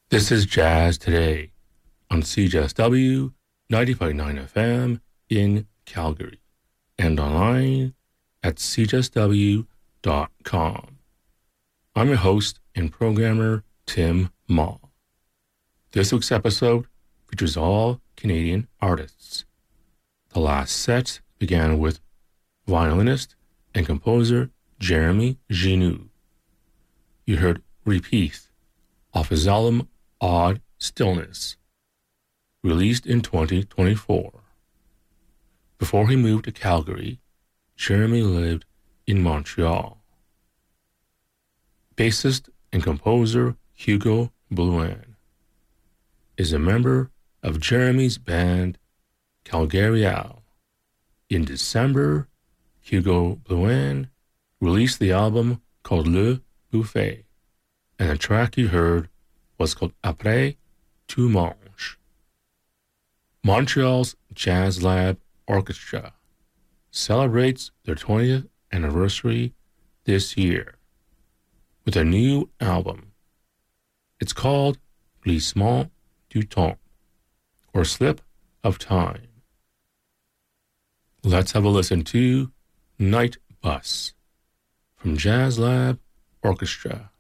This is Jazz Today on CJSW 90.9 FM in Calgary and online at cjsw.com. I'm your host and programmer, Tim Ma. This week's episode features all Canadian artists. The last set began with violinist and composer Jeremy Ginu. You heard Repeat off his album Odd Stillness, released in 2024. Before he moved to Calgary, Jeremy lived in Montreal. Bassist and composer Hugo Blouin is a member of Jeremy's band Calgarial. In December, Hugo Blouin released the album called Le Buffet, and the track you heard was called Après tu manges. Montreal's Jazz Lab Orchestra celebrates their 20th anniversary this year with a new album. It's called Glissement du Temps, or Slip of Time. Let's have a listen to Night Bus from Jazz Lab Orchestra.